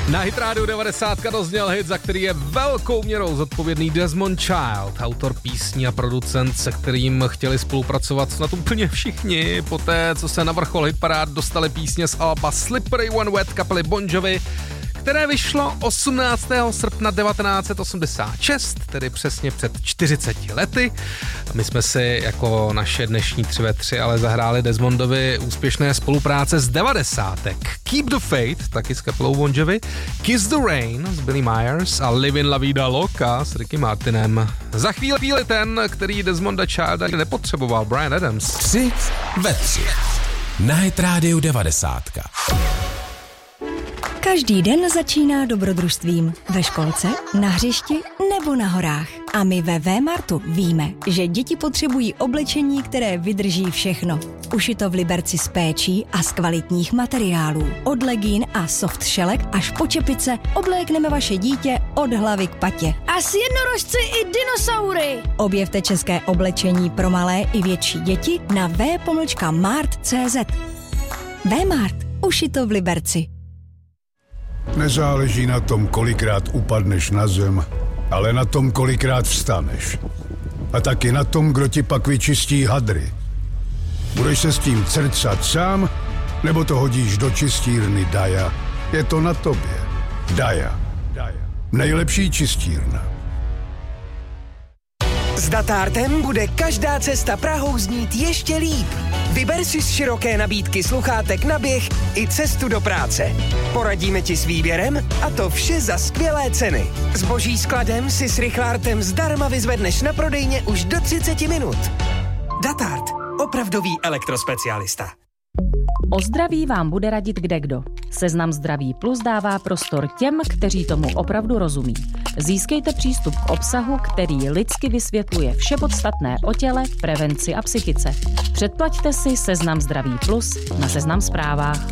Na Hit Radio 90 dozněl hit, za který je velkou měrou zodpovědný Desmond Child, autor písní a producent, se kterým chtěli spolupracovat snad úplně všichni. Poté, co se na vrchol hitparád dostali písně z alba Slippery When Wet kapely Bon Jovi, které vyšlo 18. srpna 1986, tedy přesně před 40 lety. A my jsme si jako naše dnešní 3 ve 3 ale zahráli Desmondovi úspěšné spolupráce z 90. Keep the Faith, taky s kapelou Bon Jovi, Kiss the Rain s Billy Myers a Livin' La Vida Loca s Ricky Martinem. Za chvíli ten, který Desmonda Childa nepotřeboval, Bryan Adams. 3 ve 3 na Hit Radio 90. Každý den začíná dobrodružstvím. Ve školce, na hřišti nebo na horách. A my ve Vémartu víme, že děti potřebují oblečení, které vydrží všechno. Ušito v Liberci s péčí a z kvalitních materiálů. Od legín a soft šelek až po čepice oblékneme vaše dítě od hlavy k patě. A s jednorožci i dinosaury! Objevte české oblečení pro malé i větší děti na v.mart.cz. Vémart. Ušito v Liberci. Nezáleží na tom, kolikrát upadneš na zem, ale na tom, kolikrát vstaneš. A taky na tom, kdo ti pak vyčistí hadry. Budeš se s tím crcat sám, nebo to hodíš do čistírny Daja? Je to na tobě. Daja. Nejlepší čistírna. S Datartem bude každá cesta Prahou znít ještě líp. Vyber si z široké nabídky sluchátek na běh i cestu do práce. Poradíme ti s výběrem a to vše za skvělé ceny. Zboží skladem si s Richlártem zdarma vyzvedneš na prodejně už do 30 minut. Datart. Opravdový elektrospecialista. O zdraví vám bude radit kdekdo. Seznam Zdraví Plus dává prostor těm, kteří tomu opravdu rozumí. Získejte přístup k obsahu, který lidsky vysvětluje vše podstatné o těle, prevenci a psychice. Předplaťte si Seznam Zdraví Plus na Seznam Zprávách.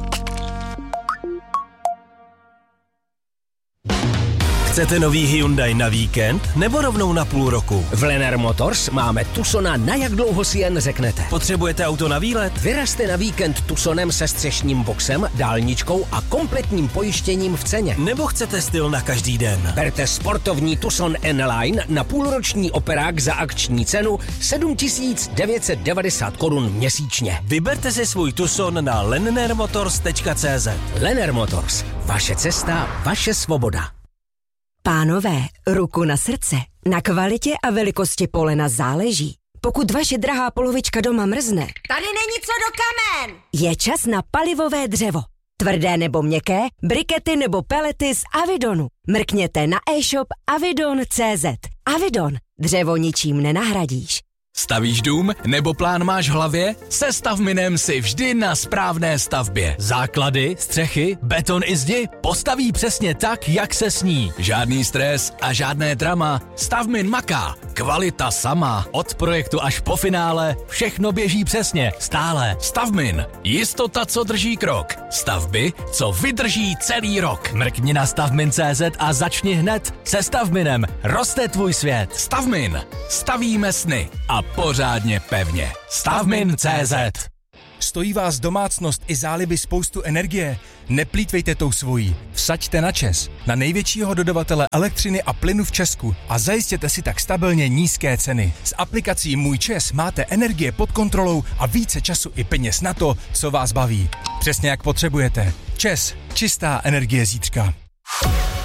Chcete nový Hyundai na víkend nebo rovnou na půl roku? V Lennar Motors máme Tucsona na jak dlouho si jen řeknete. Potřebujete auto na výlet? Vyražte na víkend Tucsonem se střešním boxem, dálničkou a kompletním pojištěním v ceně. Nebo chcete styl na každý den? Berte sportovní Tucson N-Line na půlroční operák za akční cenu 7 990 korun měsíčně. Vyberte si svůj Tucson na lennarmotors.cz. Lennar Motors. Vaše cesta, vaše svoboda. Pánové, ruku na srdce. Na kvalitě a velikosti polena záleží. Pokud vaše drahá polovička doma mrzne, Tady není co do kamen! je čas na palivové dřevo. Tvrdé nebo měkké, brikety nebo pelety z Avidonu. Mrkněte na e-shop avidon.cz. Avidon. Dřevo ničím nenahradíš. Stavíš dům nebo plán máš v hlavě? Se Stavminem si vždy na správné stavbě. Základy, střechy, beton i zdi postaví přesně tak, jak se sní. Žádný stres a žádné drama. Stavmin maká. Kvalita sama. Od projektu až po finále všechno běží přesně. Stále. Stavmin. Jistota, co drží krok. Stavby, co vydrží celý rok. Mrkni na stavmin.cz a začni hned. Se Stavminem roste tvůj svět. Stavmin. Stavíme sny. A pořádně pevně. Stavmin.cz. Stojí vás domácnost i záliby spoustu energie? Neplýtvejte tou svojí. Vsaďte na ČEZ, na největšího dodavatele elektřiny a plynu v Česku a zajistěte si tak stabilně nízké ceny. S aplikací Můj ČEZ máte energie pod kontrolou a více času i peněz na to, co vás baví. Přesně jak potřebujete. ČEZ. Čistá energie zítřka.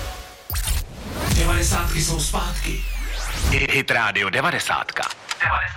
90 jsou zpátky. Hit Radio 90.